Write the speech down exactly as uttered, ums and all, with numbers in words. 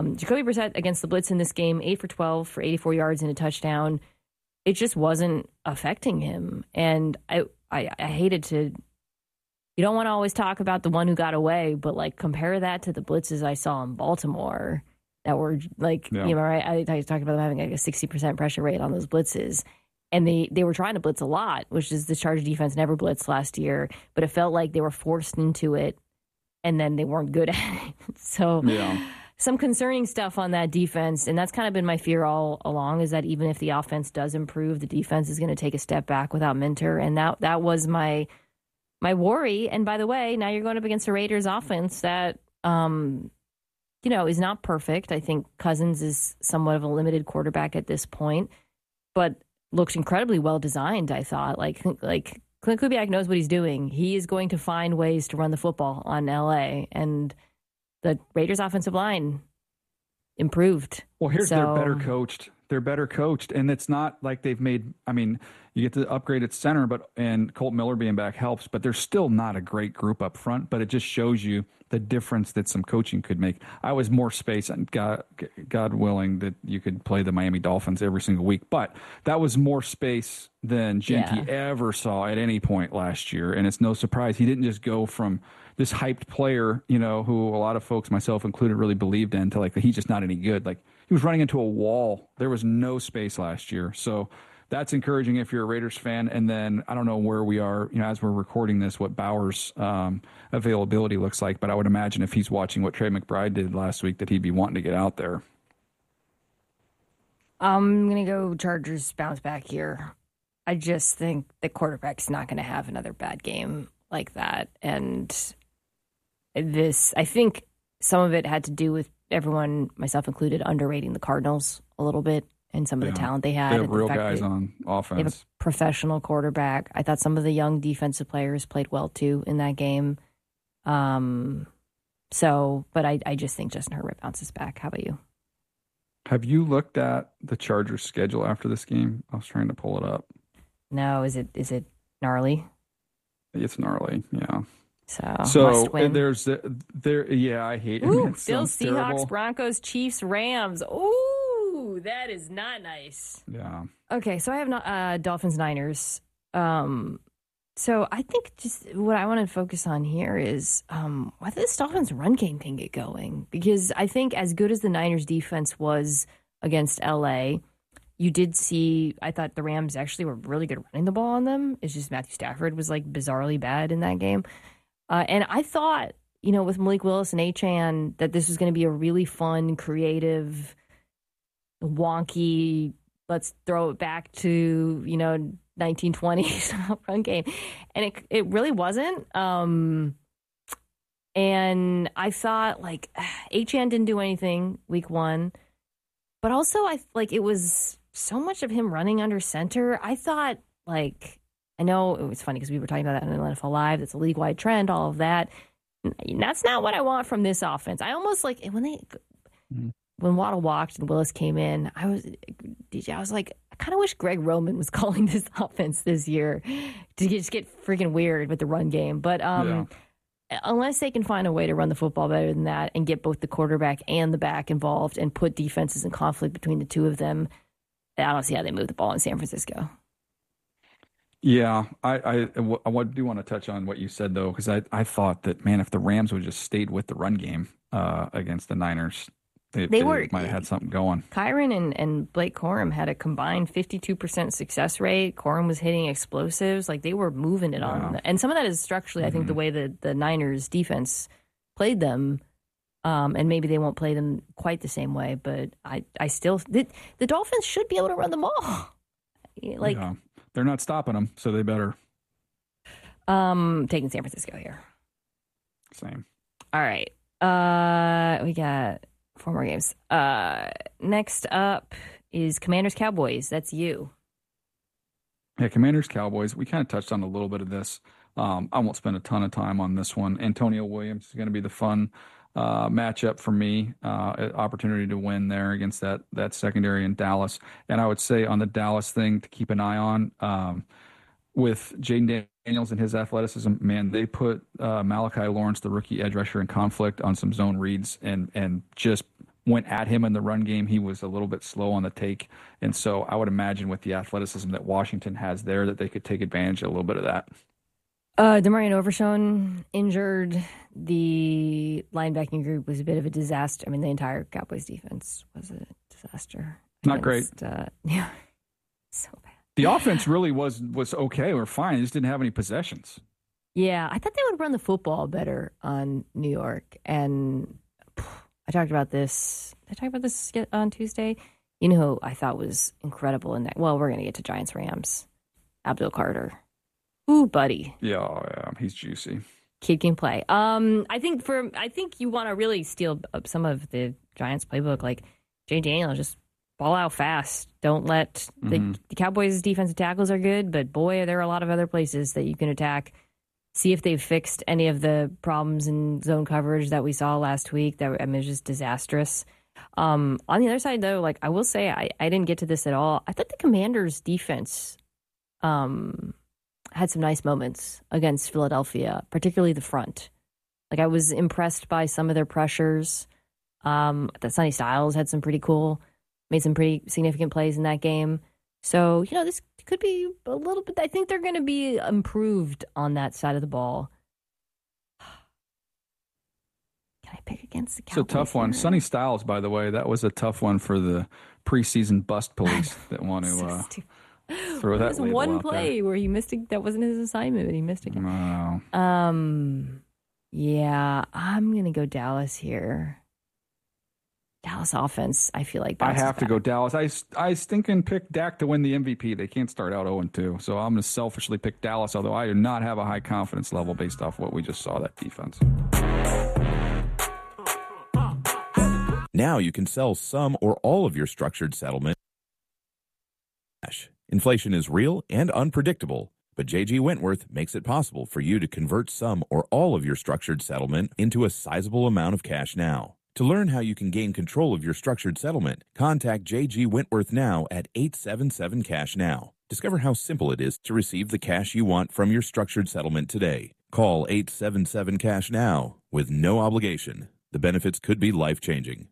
Jacoby Brissett against the blitz in this game, eight for twelve for eighty-four yards and a touchdown. It just wasn't affecting him. And I, I, I hated to, you don't want to always talk about the one who got away, but like compare that to the blitzes I saw in Baltimore that were like, yeah. you know, right? I, I talked about them having like a sixty percent pressure rate on those blitzes. And they, they were trying to blitz a lot, which is the Charger defense never blitzed last year, but it felt like they were forced into it and then they weren't good at it. So yeah. some concerning stuff on that defense. And that's kind of been my fear all along, is that even if the offense does improve, the defense is going to take a step back without Minter. And that, that was my, my worry. And by the way, now you're going up against a Raiders offense that, um, you know, is not perfect. I think Cousins is somewhat of a limited quarterback at this point, but looked incredibly well designed, I thought. Like, like Clint Kubiak knows what he's doing. He is going to find ways to run the football on L A, and the Raiders' offensive line improved. Well, here's so, they're better coached. They're better coached, and it's not like they've made. I mean, you get to upgrade at center, but and Colt Miller being back helps, but they're still not a great group up front. But it just shows you the difference that some coaching could make. I was more space, and God, God willing that you could play the Miami Dolphins every single week, but that was more space than Genty yeah. ever saw at any point last year. And it's no surprise he didn't just go from this hyped player, you know, who a lot of folks, myself included, really believed in, to like he's just not any good. Like he was running into a wall. There was no space last year, so. That's encouraging if you're a Raiders fan. And then I don't know where we are, you know, as we're recording this, what Bauer's um, availability looks like. But I would imagine if he's watching what Trey McBride did last week, that he'd be wanting to get out there. I'm going to go Chargers bounce back here. I just think the quarterback's not going to have another bad game like that. And this, I think some of it had to do with everyone, myself included, underrating the Cardinals a little bit. And some of yeah. the talent they had. They have real guys on offense. They have a professional quarterback. I thought some of the young defensive players played well, too, in that game. Um, so, but I, I just think Justin Herbert bounces back. How about you? Have you looked at the Chargers' schedule after this game? I was trying to pull it up. No, is it is it gnarly? It's gnarly, yeah. So, so there's there, yeah, I hate it. Ooh, it Bills, Seahawks, terrible. Broncos, Chiefs, Rams. Ooh. Ooh, that is not nice. Yeah. Okay, so I have not, uh, Dolphins Niners. Um, so I think just what I want to focus on here is um, whether this Dolphins run game can get going. Because I think as good as the Niners defense was against L A, you did see, I thought the Rams actually were really good running the ball on them. It's just Matthew Stafford was like bizarrely bad in that game. Uh, and I thought, you know, with Malik Willis and Achane, that this was going to be a really fun, creative, wonky, let's throw it back to, you know, nineteen twenties run game. And it it really wasn't. Um, and I thought, like, Achane didn't do anything week one. But also, I like, it was so much of him running under center. I thought, like, I know it was funny because we were talking about that on N F L Live. That's a league-wide trend, all of that. That's not what I want from this offense. I almost, like, when they... Mm-hmm. When Waddle walked and Willis came in, I was D J. I was like, I kind of wish Greg Roman was calling this offense this year to just get freaking weird with the run game. But um, yeah. unless they can find a way to run the football better than that and get both the quarterback and the back involved and put defenses in conflict between the two of them, I don't see how they move the ball in San Francisco. Yeah, I, I, I do want to touch on what you said, though, because I, I thought that, man, if the Rams would just stayed with the run game uh, against the Niners, They, they, they were might have had something going. Kyren and, and Blake Corum had a combined fifty-two percent success rate. Corum was hitting explosives. Like, they were moving it yeah. on. And some of that is structurally, mm-hmm. I think, the way the, the Niners defense played them. Um, and maybe they won't play them quite the same way. But I, I still the, the Dolphins should be able to run the ball. Like, yeah. They're not stopping them, so they better. Um, taking San Francisco here. Same. All right. Uh, we got... Four more games. Uh, next up is Commanders Cowboys. That's you. Yeah, Commanders Cowboys. We kind of touched on a little bit of this. Um, I won't spend a ton of time on this one. Antonio Williams is going to be the fun uh, matchup for me. Uh, opportunity to win there against that that secondary in Dallas. And I would say on the Dallas thing to keep an eye on um, with Jaden Daniels and his athleticism, man, they put uh, Malachi Lawrence, the rookie edge rusher, in conflict on some zone reads and and just went at him in the run game, he was a little bit slow on the take. And so I would imagine with the athleticism that Washington has there that they could take advantage of a little bit of that. Uh, DeMarion Overshown injured. The linebacking group was a bit of a disaster. I mean, the entire Cowboys defense was a disaster. Not against, great. Uh, yeah, so bad. The offense really was was okay or fine. They just didn't have any possessions. Yeah, I thought they would run the football better on New York. And I talked about this. Did I talk about this on Tuesday? You know who I thought was incredible in that? Well, we're going to get to Giants Rams. Abdul Carter. Ooh, buddy. Yeah, yeah, he's juicy. Kid can play. Um, I think for I think you want to really steal up some of the Giants playbook. Like Jay Daniels, just ball out fast. Don't let the, mm-hmm. the Cowboys' defensive tackles are good, but boy, there are a lot of other places that you can attack. See if they've fixed any of the problems in zone coverage that we saw last week. That I mean, it was just disastrous. Um, on the other side, though, like I will say, I, I didn't get to this at all. I thought the Commanders' defense um, had some nice moments against Philadelphia, particularly the front. Like I was impressed by some of their pressures. Um, that Sonny Styles had some pretty cool, made some pretty significant plays in that game. So, you know, this could be a little bit, I think they're going to be improved on that side of the ball. Can I pick against the Cowboys? It's a tough one. Sonny Styles, by the way, that was a tough one for the preseason bust police that want to uh, throw that label one out play there. where he missed it. That wasn't his assignment, but he missed it. Wow. Um, yeah, I'm going to go Dallas here. Dallas offense, I feel like I have back. to go Dallas. I, I stinking picked Dak to win the M V P. They can't start out oh and two. So I'm going to selfishly pick Dallas, although I do not have a high confidence level based off what we just saw, that defense. Now you can sell some or all of your structured settlement. Inflation is real and unpredictable, but J G Wentworth makes it possible for you to convert some or all of your structured settlement into a sizable amount of cash now. To learn how you can gain control of your structured settlement, contact J G Wentworth now at eight seven seven cash now. Discover how simple it is to receive the cash you want from your structured settlement today. Call eight seven seven cash now with no obligation. The benefits could be life-changing.